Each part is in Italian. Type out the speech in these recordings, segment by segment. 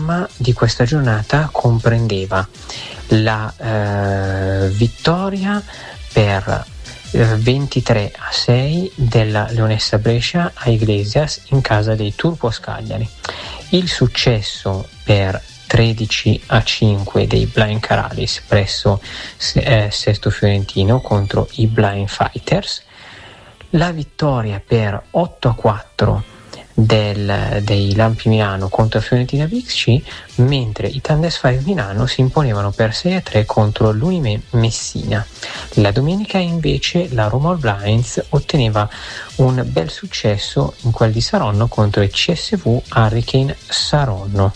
programma di questa giornata comprendeva la vittoria per 23-6 della Leonessa Brescia a Iglesias in casa dei Turpos Cagliari, il successo per 13-5 dei Blind Caralis presso Sesto Fiorentino contro i Blind Fighters, la vittoria per 8-4 dei Lampi Milano contro Fiorentina BXC, mentre i Tandes 5 Milano si imponevano per 6-3 contro l'Unime Messina. La domenica invece la Roma All Blinds otteneva un bel successo in quel di Saronno contro il CSV Hurricane Saronno.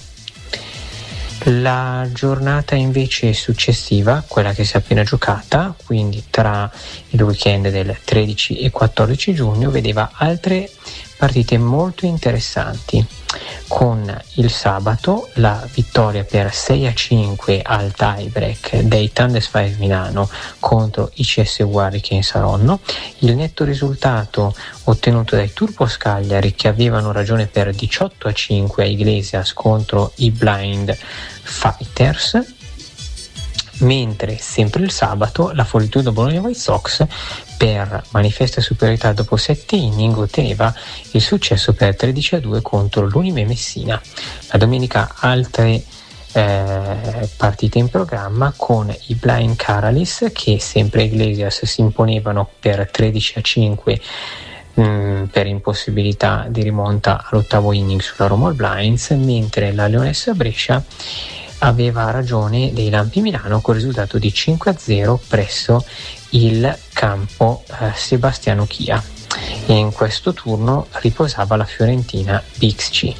La giornata invece successiva, quella che si è appena giocata, quindi tra il weekend del 13 e 14 giugno, vedeva altre partite molto interessanti, con il sabato la vittoria per 6-5 al tiebreak dei Tandes 5 Milano contro i CSU Hurricane Saronno, il netto risultato ottenuto dai Turpos Cagliari, che avevano ragione per 18-5 a Iglesias contro i Blind Fighters, mentre sempre il sabato la Fortitudo Bologna White Sox, per manifesta superiorità dopo 7 inning, otteneva il successo per 13-2 contro l'Unime Messina. La domenica altre partite in programma, con i Blind Caralis che sempre Iglesias si imponevano per 13-5 per impossibilità di rimonta all'ottavo inning sulla Roma All Blinds, mentre la Leonessa Brescia aveva ragione dei Lampi Milano con il risultato di 5-0 presso il campo Sebastiano Chia, e in questo turno riposava la Fiorentina BXC.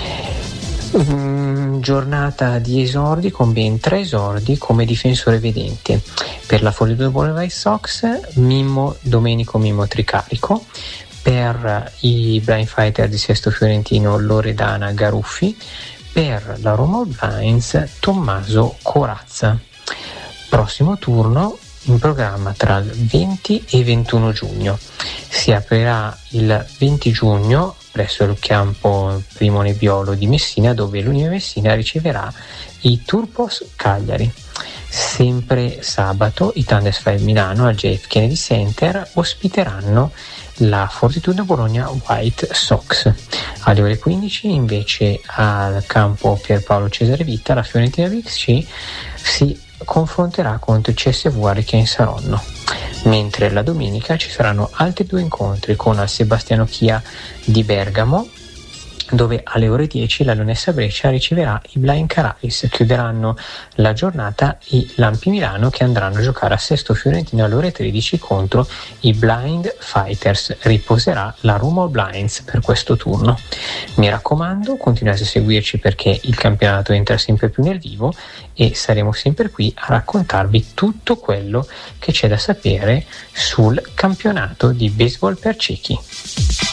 Giornata di esordi con ben 3 esordi come difensore vedente. Per la Fortitudo Bologna White Sox Domenico Mimmo Tricarico, per i Blind Fighter di Sesto Fiorentino Loredana Garuffi, per la Roma All Blinds Tommaso Corazza. Prossimo turno in programma tra il 20 e 21 giugno. Si aprirà il 20 giugno presso il campo Primo Nebbiolo di Messina, dove l'Unione Messina riceverà i Turpos Cagliari. Sempre sabato i Tandes 5 Milano al JF Kennedy Center ospiteranno la Fortitudo Bologna White Sox. Alle ore 15 invece al campo Pierpaolo Cesare Vita la Fiorentina BXC si confronterà contro il CSV Hurricane Saronno, mentre la domenica ci saranno altri 2 incontri, con al Sebastiano Chia di Bergamo, dove alle ore 10 la Leonessa Brescia riceverà i Blind Caralis. Chiuderanno la giornata i Lampi Milano, che andranno a giocare a Sesto Fiorentino alle ore 13 contro i Blind Fighters. Riposerà la Roma All Blinds per questo turno. Mi raccomando, continuate a seguirci perché il campionato entra sempre più nel vivo e saremo sempre qui a raccontarvi tutto quello che c'è da sapere sul campionato di baseball per ciechi.